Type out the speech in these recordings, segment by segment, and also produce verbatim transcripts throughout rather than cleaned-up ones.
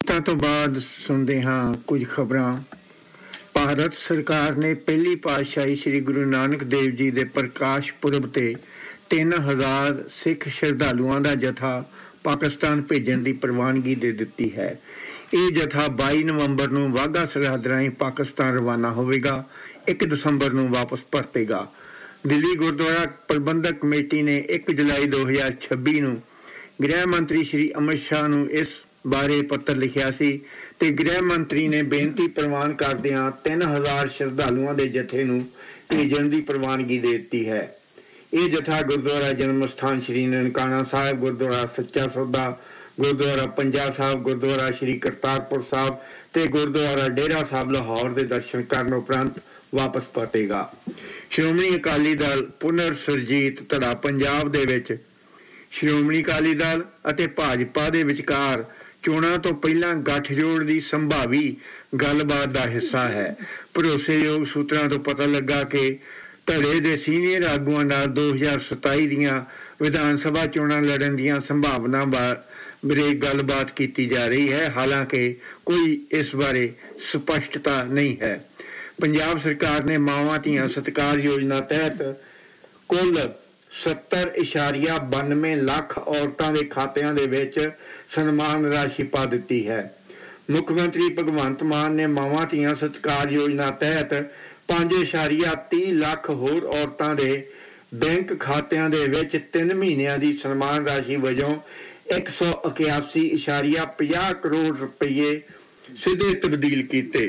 ਤੋਂ ਬਾਅਦ ਸੁਣਦੇ ਹਾਂ ਕੁਝ ਖਬਰਾਂ। ਭਾਰਤ ਸਰਕਾਰ ਨੇ ਪਹਿਲੀ ਪਾਤਸ਼ਾਹੀ ਸ੍ਰੀ ਗੁਰੂ ਨਾਨਕ ਦੇਵ ਜੀ ਦੇ ਪ੍ਰਕਾਸ਼ ਪੁਰਬ ਤੇ ਤਿੰਨ ਹਜ਼ਾਰ ਸਿੱਖ ਸ਼ਰਧਾਲੂਆਂ ਦਾ ਜਥਾ ਪਾਕਿਸਤਾਨ ਭੇਜਣ ਦੀ ਪ੍ਰਵਾਨਗੀ ਦੇ ਦਿੱਤੀ ਹੈ। ਇਹ ਜਥਾ ਬਾਈ ਨਵੰਬਰ ਨੂੰ ਵਾਹਗਾ ਸਰਹੱਦ ਰਾਹੀਂ ਪਾਕਿਸਤਾਨ ਰਵਾਨਾ ਹੋਵੇਗਾ। ਇੱਕ ਦਸੰਬਰ ਨੂੰ ਵਾਪਸ ਪਰਤੇਗਾ। ਦਿੱਲੀ ਗੁਰਦੁਆਰਾ ਪ੍ਰਬੰਧਕ ਕਮੇਟੀ ਨੇ ਇੱਕ ਜੁਲਾਈ ਦੋ ਹਜ਼ਾਰ ਛੱਬੀ ਨੂੰ ਗ੍ਰਹਿ ਮੰਤਰੀ ਸ਼੍ਰੀ ਅਮਿਤ ਸ਼ਾਹ ਨੂੰ ਇਸ ਬਾਰੇ ਪੱਤਰ ਲਿਖਿਆ ਸੀ ਤੇ ਗ੍ਰਹਿ ਮੰਤਰੀ ਨੇ ਬੇਨਤੀ ਪ੍ਰਵਾਨ ਕਰਦਿਆਂ ਤਿੰਨ ਹਜ਼ਾਰ ਸ਼ਰਧਾਲੂਆਂ ਦੇ ਜਥੇ ਨੂੰ ਭੇਜਣ ਦੀ ਪ੍ਰਵਾਨਗੀ ਦੇ ਦਿੱਤੀ ਹੈ। ਇਹ ਜਥਾ ਗੁਰਦੁਆਰਾ ਜਨਮ ਸਥਾਨ ਸ਼੍ਰੀ ਨਨਕਾਣਾ ਸਾਹਿਬ, ਗੁਰਦੁਆਰਾ ਸੱਚਾ ਸੌਦਾ, ਗੁਰਦੁਆਰਾ ਪੰਜਾ ਸਾਹਿਬ, ਗੁਰਦੁਆਰਾ ਸ਼੍ਰੀ ਕਰਤਾਰਪੁਰ ਸਾਹਿਬ ਤੇ ਗੁਰਦੁਆਰਾ ਡੇਰਾ ਸਾਹਿਬ ਲਾਹੌਰ ਦੇ ਦਰਸ਼ਨ ਕਰਨ ਉਪਰੰਤ ਵਾਪਸ ਪਰਤੇਗਾ। ਸ਼੍ਰੋਮਣੀ ਅਕਾਲੀ ਦਲ ਪੁਨਰ ਸੁਰਜੀਤ ਧੜਾ ਪੰਜਾਬ ਦੇ ਵਿੱਚ ਸ਼੍ਰੋਮਣੀ ਅਕਾਲੀ ਦਲ ਅਤੇ ਭਾਜਪਾ ਦੇ ਵਿਚਕਾਰ ਚੋਣਾਂ ਤੋਂ ਪਹਿਲਾਂ ਗੱਠਜੋੜ ਦੀ ਸੰਭਾਵੀ ਗੱਲਬਾਤ ਦਾ ਹਿੱਸਾ ਹੈ। ਭਰੋਸੇਯੋਗ ਸੂਤਰਾਂ ਤੋਂ ਪਤਾ ਲੱਗਾ ਕਿ ਧੜੇ ਦੇ ਸੀਨੀਅਰ ਆਗੂਆਂ ਨਾਲ ਦੋ ਹਜ਼ਾਰ ਸਤਾਈ ਦੀਆਂ ਵਿਧਾਨ ਸਭਾ ਚੋਣਾਂ ਲੜਨ ਦੀਆਂ ਸੰਭਾਵਨਾ ਬਾਰੇ ਗੱਲਬਾਤ ਕੀਤੀ ਜਾ ਰਹੀ ਹੈ। ਹਾਲਾਂਕਿ ਕੋਈ ਇਸ ਬਾਰੇ ਸਪਸ਼ਟਤਾ ਨਹੀਂ ਹੈ। ਪੰਜਾਬ ਸਰਕਾਰ ਨੇ ਮਾਵਾਂ ਧੀਆਂ ਸਤਿਕਾਰ ਯੋਜਨਾ ਤਹਿਤ ਕੁੱਲ ਸੱਤਰ ਇਸ਼ਾਰੀਆ ਬਾਨਵੇਂ ਲੱਖ ਔਰਤਾਂ ਦੇ ਖਾਤਿਆਂ ਦੇ ਵਿੱਚ ਸਨਮਾਨ ਰਾਸ਼ੀ ਪਾ ਦਿੱਤੀ ਹੈ। ਮੁੱਖ ਮੰਤਰੀ ਭਗਵੰਤ ਮਾਨ ਨੇ ਮਾਵਾਂ ਧੀਆਂ ਸਤਿਕਾਰ ਯੋਜਨਾ ਤਹਿਤ ਪੰਜ ਇਸ਼ਾਰੀਆ ਤੀਹ ਲੱਖ ਹੋਰ ਔਰਤਾਂ ਦੇ ਬੈਂਕ ਖਾਤਿਆਂ ਦੇ ਵਿੱਚ ਤਿੰਨ ਮਹੀਨਿਆਂ ਦੀ ਸਨਮਾਨ ਰਾਸ਼ੀ ਵਜੋਂ ਇੱਕ ਸੌ ਇਕਿਆਸੀ ਇਸ਼ਾਰੀਆ ਪੰਜਾਹ ਕਰੋੜ ਰੁਪਏ ਸਿੱਧੇ ਤਬਦੀਲ ਕੀਤੇ।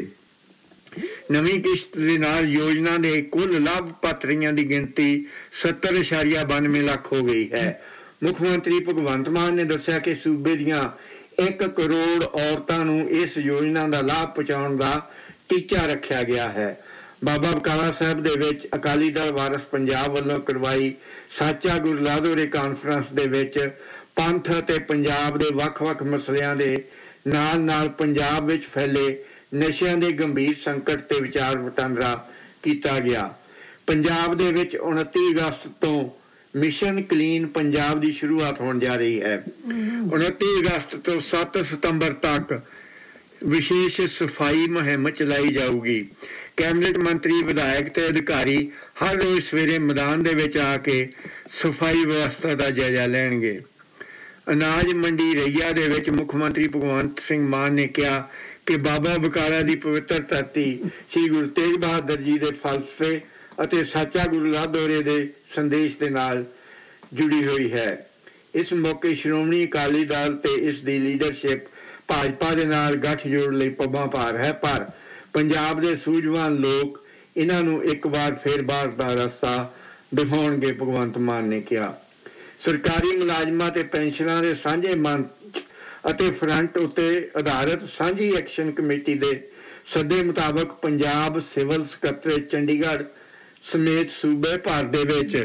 ਨਵੀਂ ਕਿਸ਼ਤ ਦੇ ਨਾਲ ਯੋਜਨਾ ਦੇ ਕੁੱਲ ਲਾਭਪਾਤਰੀਆਂ ਦੀ ਗਿਣਤੀ ਸੱਤਰ ਇਸ਼ਾਰੀਆ ਬਾਨਵੇਂ ਲੱਖ ਹੋ ਗਈ ਹੈ। ਮੁੱਖ ਮੰਤਰੀ ਭਗਵੰਤ ਮਾਨ ਨੇ ਦੱਸਿਆ ਕਿ ਸੂਬੇ ਦੀਆਂ ਇੱਕ ਕਰੋੜ ਔਰਤਾਂ ਨੂੰ ਇਸ ਯੋਜਨਾ ਦਾ ਲਾਭ ਪਹੁੰਚਾਉਣ ਦਾ ਟੀਚਾ ਰੱਖਿਆ ਗਿਆ ਹੈ। ਬਾਬਾ ਬਕਾਲਾ ਸਾਹਿਬ ਦੇ ਵਿੱਚ ਅਕਾਲੀ ਦਲ ਵਾਰਸ ਪੰਜਾਬ ਵੱਲੋਂ ਕਰਵਾਈ ਸਾਚਾ ਗੁਰਲਾਦੋਰੇ ਕਾਨਫਰੰਸ ਦੇ ਵਿੱਚ ਪੰਥ ਅਤੇ ਪੰਜਾਬ ਦੇ ਵੱਖ-ਵੱਖ ਮਸਲਿਆਂ ਦੇ ਨਾਲ ਨਾਲ ਪੰਜਾਬ ਵਿੱਚ ਫੈਲੇ ਨਸ਼ਿਆਂ ਦੇ ਗੰਭੀਰ ਸੰਕਟ ਤੇ ਵਿਚਾਰ ਵਟਾਂਦਰਾ ਕੀਤਾ ਗਿਆ। ਪੰਜਾਬ ਦੇ ਵਿੱਚ ਉਨੱਤੀ ਅਗਸਤ ਤੋਂ ਮਿਸ਼ਨ ਕਲੀਨ ਪੰਜਾਬ ਦੀ ਸ਼ੁਰੂਆਤ ਹੋਣ ਜਾ ਰਹੀ ਹੈ। ਉਨੱਤੀ ਅਗਸਤ ਤੋਂ ਸੱਤ ਸਤੰਬਰ ਤੱਕ ਵਿਸ਼ੇਸ਼ ਸਫਾਈ ਮੁਹਿੰਮ ਚਲਾਈ ਜਾਊਗੀ। ਕੈਬਨਿਟ ਮੰਤਰੀ, ਵਿਧਾਇਕ ਤੇ ਅਧਿਕਾਰੀ ਹਰ ਰੋਜ਼ ਸਵੇਰੇ ਮੈਦਾਨ ਦੇ ਵਿੱਚ ਆ ਕੇ ਸਫਾਈ ਵਿਵਸਥਾ ਦਾ ਜਾਇਜ਼ਾ ਲੈਣਗੇ। ਅਨਾਜ ਮੰਡੀ ਰਈਆ ਦੇ ਵਿੱਚ ਮੁੱਖ ਮੰਤਰੀ ਭਗਵੰਤ ਸਿੰਘ ਮਾਨ ਨੇ ਕਿਹਾ ਕਿ ਬਾਬਾ ਬਕਾਲਾ ਦੀ ਪਵਿੱਤਰ ਧਰਤੀ ਸ੍ਰੀ ਗੁਰੂ ਤੇਗ ਬਹਾਦਰ ਜੀ ਦੇ ਫਲਸਫੇ ਅਤੇ ਸਾਚਾ ਗੁਰਲਾਦੋਰੇ ਦੇ ਸੰਦੇਸ਼ ਦੇ ਨਾਲ ਜੁੜੀ ਹੋਈ ਹੈ। ਇਸ ਮੌਕੇ ਸ਼੍ਰੋਮਣੀ ਅਕਾਲੀ ਦਲ ਤੇ ਇਸ ਦੀ ਲੀਡਰਸ਼ਿਪ ਭਾਜਪਾ ਦੇ ਨਾਲ ਗੱਠਜੋੜ ਲਈ ਪੱਬਾਂ ਭਾਰ ਹੈ, ਪਰ ਪੰਜਾਬ ਦੇ ਸੂਝਵਾਨ ਲੋਕ ਇਹਨਾਂ ਨੂੰ ਇੱਕ ਵਾਰ ਫੇਰ ਬਾਹਰ ਦਾ ਰਸਤਾ ਦਿਖਾਉਣਗੇ, ਭਗਵੰਤ ਮਾਨ ਨੇ ਕਿਹਾ। ਸਰਕਾਰੀ ਮੁਲਾਜ਼ਮਾਂ ਤੇ ਪੈਨਸ਼ਨਰਾਂ ਦੇ ਸਾਂਝੇ ਮੰਚ ਅਤੇ ਫਰੰਟ ਉੱਤੇ ਆਧਾਰਿਤ ਸਾਂਝੀ ਐਕਸ਼ਨ ਕਮੇਟੀ ਦੇ ਸੱਦੇ ਮੁਤਾਬਕ ਪੰਜਾਬ ਸਿਵਲ ਸਕੱਤਰੇਟ ਚੰਡੀਗੜ੍ਹ ਸਮੇਤ ਸੂਬੇ ਭਰ ਦੇ ਵਿੱਚ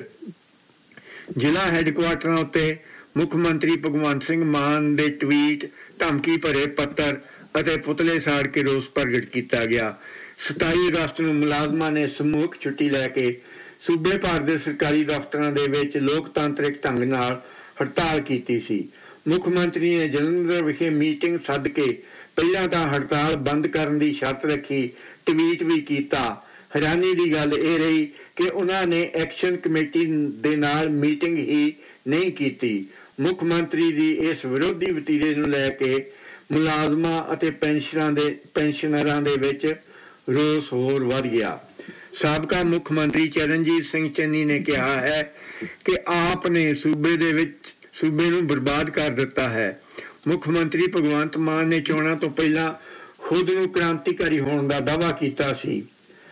ਜ਼ਿਲ੍ਹਾ ਹੈੱਡਕੁਆਟਰਾਂ ਉੱਤੇ ਮੁੱਖ ਮੰਤਰੀ ਭਗਵੰਤ ਸਿੰਘ ਮਾਨ ਦੇ ਟਵੀਟ, ਧਮਕੀ ਭਰੇ ਪੱਤਰ ਅਤੇ ਪੁਤਲੇ ਸਾੜ ਕੇ ਰੋਸ ਪ੍ਰਗਟ ਕੀਤਾ ਗਿਆ। ਸਤਾਈ ਅਗਸਤ ਨੂੰ ਮੁਲਾਜ਼ਮਾਂ ਨੇ ਸਮੂਹਕ ਛੁੱਟੀ ਲੈ ਕੇ ਸੂਬੇ ਭਰ ਦੇ ਸਰਕਾਰੀ ਦਫ਼ਤਰਾਂ ਦੇ ਵਿੱਚ ਲੋਕਤਾਂਤਰਿਕ ਢੰਗ ਨਾਲ ਹੜਤਾਲ ਕੀਤੀ ਸੀ। ਮੁੱਖ ਮੰਤਰੀ ਨੇ ਜਲੰਧਰ ਵਿਖੇ ਮੀਟਿੰਗ ਸੱਦ ਕੇ ਪਹਿਲਾਂ ਤਾਂ ਹੜਤਾਲ ਬੰਦ ਕਰਨ ਦੀ ਸ਼ਰਤ ਰੱਖੀ, ਟਵੀਟ ਵੀ ਕੀਤਾ। ਹੈਰਾਨੀ ਦੀ ਗੱਲ ਇਹ ਰਹੀ ਕਿ ਉਹਨਾਂ ਨੇ ਐਕਸ਼ਨ ਕਮੇਟੀ ਦੇ ਨਾਲ ਮੀਟਿੰਗ ਹੀ ਨਹੀਂ ਕੀਤੀ। ਮੁੱਖ ਮੰਤਰੀ ਦੀ ਇਸ ਵਿਰੋਧੀ ਵਤੀਰੇ ਨੂੰ ਲੈ ਕੇ ਮੁਲਾਜ਼ਮਾਂ ਅਤੇ ਪੈਨਸ਼ਨਰਾਂ ਦੇ ਪੈਨਸ਼ਨਰਾਂ ਦੇ ਵਿੱਚ ਰੋਸ ਹੋਰ ਵੱਧ ਗਿਆ। ਸਾਬਕਾ ਮੁੱਖ ਮੰਤਰੀ ਚਰਨਜੀਤ ਸਿੰਘ ਚੰਨੀ ਨੇ ਕਿਹਾ ਹੈ ਕਿ ਆਪ ਨੇ ਸੂਬੇ ਦੇ ਵਿੱਚ ਸੂਬੇ ਨੂੰ ਬਰਬਾਦ ਕਰ ਦਿੱਤਾ ਹੈ। ਮੁੱਖ ਮੰਤਰੀ ਭਗਵੰਤ ਮਾਨ ਨੇ ਚੋਣਾਂ ਤੋਂ ਪਹਿਲਾਂ ਖੁਦ ਨੂੰ ਕ੍ਰਾਂਤੀਕਾਰੀ ਹੋਣ ਦਾ ਦਾਅਵਾ ਕੀਤਾ ਸੀ।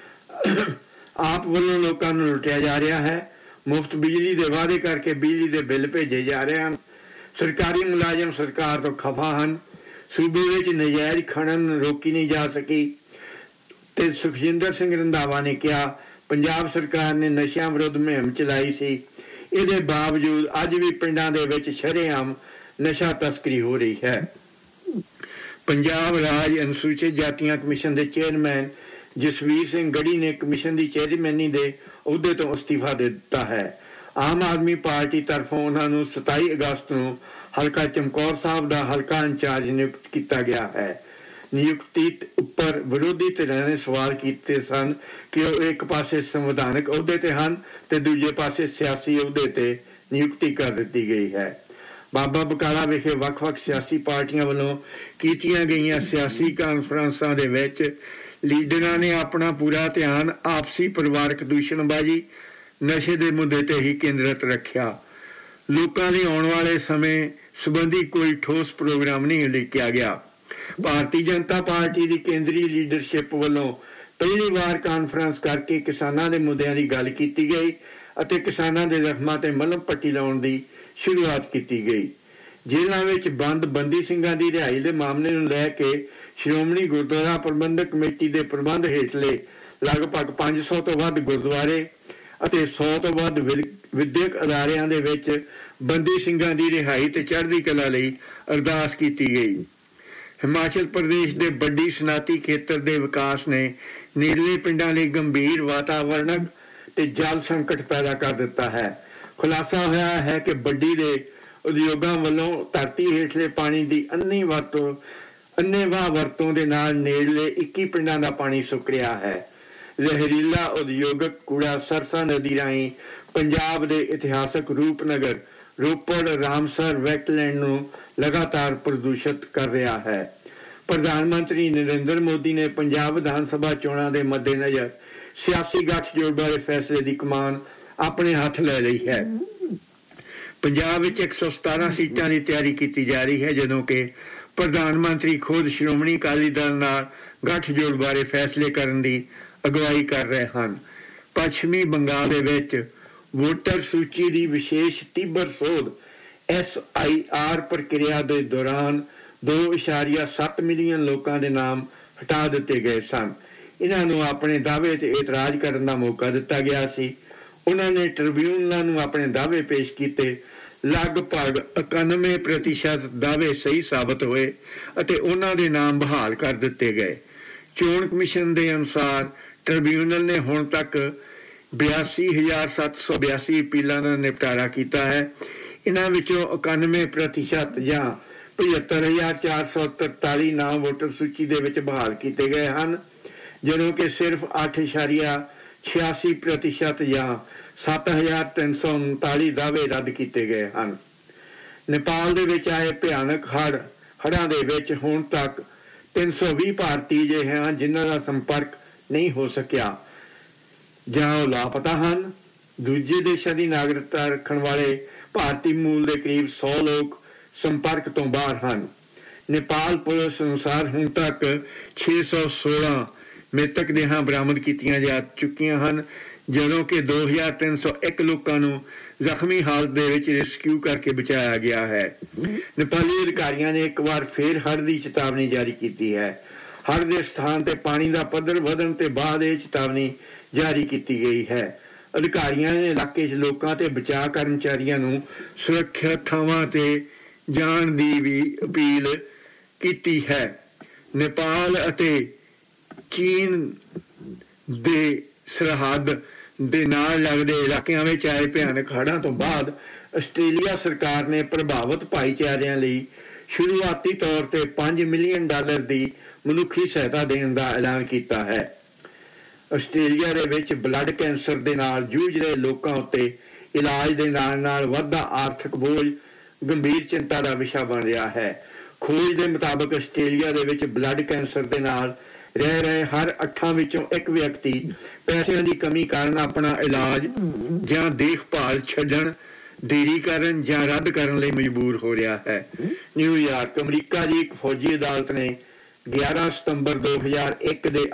ਆਪ ਵੱਲੋਂ ਲੋਕਾਂ ਨੂੰ ਲੁੱਟਿਆ ਜਾ ਰਿਹਾ ਹੈ। ਮੁਫਤ ਬਿਜਲੀ ਦੇ ਵਾਅਦੇ ਕਰਕੇ ਬਿਜਲੀ ਦੇ ਬਿੱਲ ਭੇਜੇ ਜਾ ਰਹੇ ਹਨ। ਸਰਕਾਰੀ ਮੁਲਾਜ਼ਮ ਸਰਕਾਰ ਤੋਂ ਖਫਾ ਹਨ। ਸੂਬੇ ਵਿੱਚ ਨਜਾਇਜ਼ ਖਣਨ ਰੋਕੀ ਨਹੀਂ ਜਾ ਸਕੀ ਤੇ ਸੁਖਜਿੰਦਰ ਸਿੰਘ ਰੰਧਾਵਾ ਨੇ ਕਿਹਾ ਪੰਜਾਬ ਸਰਕਾਰ ਨੇ ਨਸ਼ਿਆਂ ਵਿਰੁੱਧ ਮੁਹਿੰਮ ਚਲਾਈ ਸੀ, ਇਹਦੇ ਬਾਵਜੂਦ ਅੱਜ ਵੀ ਪਿੰਡਾਂ ਦੇ ਵਿੱਚ ਸ਼ਰੇਆਮ ਨਸ਼ਾ ਤਸਕਰੀ ਹੋ ਰਹੀ ਹੈ। ਪੰਜਾਬ ਰਾਜ ਅਨੁਸੂਚਿਤ ਜਾਤੀਆਂ ਕਮਿਸ਼ਨ ਦੇ ਚੇਅਰਮੈਨ ਜਸਵੀਰ ਸਿੰਘ ਗੜੀ ਨੇ ਕਮਿਸ਼ਨ ਦੀ ਚੇਅਰਮੈਨੀ ਦੇ ਅਹੁਦੇ ਤੋਂ ਅਸਤੀਫਾ ਦੇ ਦਿੱਤਾ ਹੈ। ਆਮ ਆਦਮੀ ਪਾਰਟੀ ਤਰਫੋਂ ਉਹਨਾਂ ਨੂੰ ਸਤਾਈ ਅਗਸਤ ਨੂੰ ਹਲਕਾ ਚਮਕੌਰ ਸਾਹਿਬ ਦਾ ਹਲਕਾ ਇੰਚਾਰਜ ਨਿਯੁਕਤ ਕੀਤਾ ਗਿਆ ਹੈ। ਨਿਯੁਕਤੀ ਉੱਪਰ ਵਿਰੋਧੀ ਧਿਰਾਂ ਨੇ ਸਵਾਲ ਕੀਤੇ ਸਨ ਕਿ ਉਹ ਇੱਕ ਪਾਸੇ ਸੰਵਿਧਾਨਕ ਅਹੁਦੇ ਤੇ ਹਨ ਤੇ ਦੂਜੇ ਪਾਸੇ ਸਿਆਸੀ ਅਹੁਦੇ ਤੇ ਨਿਯੁਕਤੀ ਕਰ ਦਿੱਤੀ ਗਈ ਹੈ। ਬਾਬਾ ਬਕਾਲਾ ਵਿਖੇ ਵੱਖ-ਵੱਖ ਸਿਆਸੀ ਪਾਰਟੀਆਂ ਵੱਲੋਂ ਕੀਤੀਆਂ ਗਈਆਂ ਸਿਆਸੀ ਕਾਨਫਰੰਸਾਂ ਦੇ ਵਿੱਚ ਲੀਡਰਾਂ ਨੇ ਆਪਣਾ ਪੂਰਾ ਧਿਆਨ ਆਪਸੀ ਪਰਿਵਾਰਕ ਦੂਸ਼ਣਬਾਜ਼ੀ, ਨਸ਼ੇ ਦੇ ਮੁੱਦੇ ਤੇ ਹੀ ਕੇਂਦਰਿਤ ਰੱਖਿਆ। ਲੋਕਾਂ ਦੇ ਆਉਣ ਵਾਲੇ ਸਮੇਂ ਸੰਬੰਧੀ ਕੋਈ ਠੋਸ ਪ੍ਰੋਗਰਾਮ ਨਹੀਂ ਉਲੀਕਿਆ ਗਿਆ। ਭਾਰਤੀ ਜਨਤਾ ਪਾਰਟੀ ਦੀ ਕੇਂਦਰੀ ਲੀਡਰਸ਼ਿਪ ਵੱਲੋਂ ਪਹਿਲੀ ਵਾਰ ਕਾਨਫਰੰਸ ਕਰਕੇ ਕਿਸਾਨਾਂ ਦੇ ਮੁੱਦਿਆਂ ਦੀ ਗੱਲ ਕੀਤੀ ਗਈ ਅਤੇ ਕਿਸਾਨਾਂ ਦੇ ਜ਼ਖਮਾਂ ਤੇ ਮਲਮ ਪੱਟੀ ਲਾਉਣ ਦੀ ਸ਼ੁਰੂਆਤ ਕੀਤੀ ਗਈ। ਜੇਲ੍ਹਾਂ ਵਿੱਚ ਬੰਦ ਬੰਦੀ ਸਿੰਘਾਂ ਦੀ ਰਿਹਾਈ ਦੇ ਮਾਮਲੇ ਨੂੰ ਲੈ ਕੇ ਸ਼੍ਰੋਮਣੀ ਗੁਰਦੁਆਰਾ ਪ੍ਰਬੰਧਕ ਕਮੇਟੀ ਦੇ ਪ੍ਰਬੰਧ ਹੇਠਲੇ ਲਗਭਗ ਪੰਜ ਸੌ ਤੋਂ ਵੱਧ ਗੁਰਦੁਆਰੇ ਅਤੇ ਸੌ ਤੋਂ ਵੱਧ ਵਿਦਿਅਕ ਅਦਾਰਿਆਂ ਦੇ ਵਿੱਚ ਬੰਦੀ ਸਿੰਘਾਂ ਦੀ ਰਿਹਾਈ ਤੇ ਚੜ੍ਹਦੀ ਕਲਾ ਲਈ ਅਰਦਾਸ ਕੀਤੀ ਗਈ। ਹਿਮਾਚਲ ਪ੍ਰਦੇਸ਼ ਦੇ ਵੱਡੀ ਸਨਾਤੀ ਖੇਤਰ ਦੇ ਵਿਕਾਸ ਨੇ ਨੇੜਲੇ ਪਿੰਡਾਂ ਲਈ ਗੰਭੀਰ ਵਾਤਾਵਰਣਕ ਤੇ ਜਲ ਸੰਕਟ ਪੈਦਾ ਕਰ ਦਿੱਤਾ ਹੈ। ਖੁਲਾਸਾ ਹੋਇਆ ਹੈ ਕਿ ਵੱਡੀ ਦੇ ਉਦਯੋਗਾਂ ਵੱਲੋਂ ਧਰਤੀ ਹੇਠਲੇ ਪਾਣੀ ਦੀ ਅੰਨੀ ਵਰਤੋਂ ਅੰਨੇਵਾਹ ਵਰਤੋਂ ਦੇ ਨਾਲ ਨੇੜਲੇ ਇੱਕੀ ਪਿੰਡਾਂ ਦਾ ਪਾਣੀ ਸੁੱਕ ਰਿਹਾ ਹੈ। ਜ਼ਹਿਰੀਲਾ ਉਦਯੋਗਿਕ ਕੂੜਾ ਸਰਸਾ ਨਦੀ ਰਾਹੀਂ ਪੰਜਾਬ ਦੇ ਇਤਿਹਾਸਕ ਰੂਪਨਗਰ, ਰੋਪੜ, ਰਾਮਸਰ ਵੈਟਲੈਂਡ ਨੂੰ ਲਗਾਤਾਰ ਪ੍ਰਦੂਸ਼ਿਤ ਕਰ ਰਿਹਾ ਹੈ। ਪ੍ਰਧਾਨ ਮੰਤਰੀ ਨਰਿੰਦਰ ਮੋਦੀ ਨੇ ਪੰਜਾਬ ਵਿਧਾਨ ਸਭਾ ਚੋਣਾਂ ਦੇ ਮੱਦੇਨਜ਼ਰ ਸਿਆਸੀ ਗੱਠਜੋੜ ਬਾਰੇ ਫੈਸਲੇ ਦੀ ਕਮਾਨ ਆਪਣੇ ਹੱਥ ਲੈ ਲਈ ਹੈ। ਪੰਜਾਬ ਵਿੱਚ ਇੱਕ ਸੌ ਸਤਾਰਾਂ ਸੀਟਾਂ ਦੀ ਤਿਆਰੀ ਕੀਤੀ ਜਾ ਰਹੀ ਹੈ, ਜਦੋਂ ਕਿ ਪ੍ਰਧਾਨ ਮੰਤਰੀ ਖੁਦ ਸ਼੍ਰੋਮਣੀ ਅਕਾਲੀ ਦਲ ਨਾਲ ਗੱਠਜੋੜ ਬਾਰੇ ਫੈਸਲੇ ਕਰਨ ਦੀ ਅਗਵਾਈ ਕਰ ਰਹੇ ਹਨ। ਪੱਛਮੀ ਬੰਗਾਲ ਦੇ ਵਿੱਚ ਵੋਟਰ ਸੂਚੀ ਦੀ ਵਿਸ਼ੇਸ਼ ਤੀਬਰ ਸੋਧ ਐਸ ਆਈ ਆਰ ਪ੍ਰਕਿਰਿਆ ਦੇ ਦੌਰਾਨ ਦੋ ਇਸ਼ਾਰੀਆ ਸੱਤ ਮਿਲੀਅਨ ਲੋਕਾਂ ਦੇ ਨਾਮ ਹਟਾ ਦਿੱਤੇ ਗਏ ਸਨ। ਇਹਨਾਂ ਨੂੰ ਆਪਣੇ ਦਾਅਵੇ ਤੇ ਇਤਰਾਜ਼ ਕਰਨ ਦਾ ਮੌਕਾ ਦਿੱਤਾ ਗਿਆ ਸੀ। ਉਹਨਾਂ ਨੇ ਟ੍ਰਿਬਿਊਨਲਾਂ ਨੂੰ ਆਪਣੇ ਦਾਅਵੇ ਪੇਸ਼ ਕੀਤੇ। ਲਗਭਗ ਇਕਾਨਵੇਂ ਪ੍ਰਤੀਸ਼ਤ ਦਾਅਵੇ ਸਹੀ ਸਾਬਤ ਹੋਏ ਅਤੇ ਉਹਨਾਂ ਦੇ ਨਾਮ ਬਹਾਲ ਕਰ ਦਿੱਤੇ ਗਏ। ਚੋਣ ਕਮਿਸ਼ਨ ਦੇ ਅਨੁਸਾਰ ਟ੍ਰਿਬਿਊਨਲ ਨੇ ਹੁਣ ਤੱਕ ਬਿਆਸੀ ਹਜ਼ਾਰ ਸੱਤ ਸੌ ਬਿਆਸੀ ਅਪੀਲਾਂ ਦਾ ਨਿਪਟਾਰਾ ਕੀਤਾ ਹੈ। ਇਹਨਾਂ ਵਿੱਚੋਂ ਇਕਾਨਵੇਂ ਪ੍ਰਤੀਸ਼ਤ ਜਾਂ ਪਝੱਤਰ ਹਜ਼ਾਰ ਚਾਰ ਸੌ ਤਰਤਾਲੀ ਨਾਮ ਵੋਟਰ ਸੂਚੀ ਦੇ ਵਿੱਚ ਬਹਾਲ ਕੀਤੇ ਗਏ ਹਨ, ਜਦੋਂ ਕਿ ਸਿਰਫ ਅੱਠ ਇਸ਼ਾਰੀਆ ਛਿਆਸੀ ਪ੍ਰਤੀਸ਼ਤ ਜਾਂ ਸੱਤ ਹਜ਼ਾਰ ਤਿੰਨ ਸੌ ਉਨਤਾਲੀ ਦਾਅਵੇ ਰੱਦ ਕੀਤੇ ਗਏ ਹਨ। ਨੇਪਾਲ ਦੇ ਵਿੱਚ ਆਏ ਭਿਆਨਕ ਹੜ੍ਹ ਹੜ੍ਹਾਂ ਦੇ ਵਿੱਚ ਹੁਣ ਤੱਕ ਤਿੰਨ ਸੌ ਵੀਹ ਭਾਰਤੀ ਅਜਿਹੇ ਹਨ ਜਿਨ੍ਹਾਂ ਦਾ ਸੰਪਰਕ ਨਹੀਂ ਹੋ ਸਕਿਆ ਜਾਂ ਉਹ ਲਾਪਤਾ ਹਨ। ਦੂਜੇ ਦੇਸ਼ਾਂ ਦੀ ਨਾਗਰਿਕਤਾ ਰੱਖਣ ਵਾਲੇ ਭਾਰਤੀ ਮੂਲ ਦੇ ਕਰੀਬ ਸੌ ਲੋਕ ਸੰਪਰਕ ਤੋਂ ਬਾਹਰ ਹਨ। ਨੇਪਾਲ ਪੁਲਿਸ ਅਨੁਸਾਰ ਹੁਣ ਤੱਕ ਛੇ ਸੌ ਸੋਲਾਂ ਮ੍ਰਿਤਕ ਦੇਹਾਂ ਬਰਾਮਦ ਕੀਤੀਆਂ ਜਾ ਚੁੱਕੀਆਂ ਹਨ, ਜਦੋਂ ਕਿ ਦੋ ਹਜ਼ਾਰ ਤਿੰਨ ਸੌ ਇੱਕ ਲੋਕਾਂ ਨੂੰ ਜ਼ਖਮੀ ਹਾਲਤ ਦੇ ਵਿੱਚ ਰੈਸਕਿਊ ਕਰਕੇ ਬਚਾਇਆ ਗਿਆ ਹੈ। ਨੇਪਾਲੀ ਅਧਿਕਾਰੀਆਂ ਨੇ ਇੱਕ ਵਾਰ ਫੇਰ ਹੜ੍ਹ ਦੀ ਚੇਤਾਵਨੀ ਜਾਰੀ ਕੀਤੀ ਹੈ। ਹੜ੍ਹ ਦੇ ਸਥਾਨ ਤੇ ਪਾਣੀ ਦਾ ਪੱਧਰ ਵਧਣ ਤੇ ਬਾਅਦ ਇਹ ਚੇਤਾਵਨੀ ਜਾਰੀ ਕੀਤੀ ਗਈ ਹੈ। ਅਧਿਕਾਰੀਆਂ ਨੇ ਇਲਾਕੇ 'ਚ ਲੋਕਾਂ ਤੇ ਬਚਾਅ ਕਰਮਚਾਰੀਆਂ ਨੂੰ ਸੁਰੱਖਿਅਤ ਥਾਵਾਂ ਤੇ ਜਾਣ ਦੀ ਵੀ ਅਪੀਲ ਕੀਤੀ ਹੈ। ਨੇਪਾਲ ਅਤੇ ਚੀਨ ਦੇ ਸਰਹੱਦ ਦੇ ਨਾਲ ਲੱਗਦੇ ਇਲਾਕਿਆਂ ਵਿੱਚ ਆਏ ਭਿਆਨਕ ਹੜ੍ਹਾਂ ਤੋਂ ਬਾਅਦ ਆਸਟ੍ਰੇਲੀਆ ਸਰਕਾਰ ਨੇ ਪ੍ਰਭਾਵਿਤ ਭਾਈਚਾਰਿਆਂ ਲਈ ਸ਼ੁਰੂਆਤੀ ਤੌਰ ਤੇ ਪੰਜ ਮਿਲੀਅਨ ਡਾਲਰ ਦੀ ਮਨੁੱਖੀ ਸਹਾਇਤਾ ਦੇਣ ਦਾ ਐਲਾਨ ਕੀਤਾ ਹੈ। ਆਸਟ੍ਰੇਲੀਆ ਦੇ ਵਿੱਚ ਬਲੱਡ ਕੈਂਸਰ ਦੇ ਨਾਲ ਜੂਝ ਰਹੇ ਲੋਕਾਂ ਉੱਤੇ ਇਲਾਜ ਦੇ ਨਾਲ ਨਾਲ ਵੱਧਦਾ ਆਰਥਿਕ ਬੋਝ ਗੰਭੀਰ ਚਿੰਤਾ ਦਾ ਵਿਸ਼ਾ ਬਣ ਰਿਹਾ ਹੈ। ਖੋਜ ਦੇ ਮੁਤਾਬਕ ਆਸਟ੍ਰੇਲੀਆ ਦੇ ਵਿੱਚ ਬਲੱਡ ਕੈਂਸਰ ਦੇ ਨਾਲ ਰਹਿ ਰਹੇ ਹਰ ਅੱਠਾਂ ਵਿੱਚੋਂ ਇੱਕ ਵਿਅਕਤੀ ਪੈਸਿਆਂ ਦੀ ਕਮੀ ਕਾਰਨ ਆਪਣਾ ਇਲਾਜ ਜਾਂ ਦੇਖਭਾਲ ਛੱਡਣ, ਦੇਰੀ ਕਰਨ ਜਾਂ ਰੱਦ ਕਰਨ ਲਈ ਮਜਬੂਰ ਹੋ ਰਿਹਾ ਹੈ। ਨਿਊਯਾਰਕ, ਅਮਰੀਕਾ ਦੀ ਇੱਕ ਫੌਜੀ ਅਦਾਲਤ ਨੇ ਗਿਆਰਾਂ ਸਤੰਬਰ ਦੋ ਹਜ਼ਾਰ ਇੱਕ ਦੇ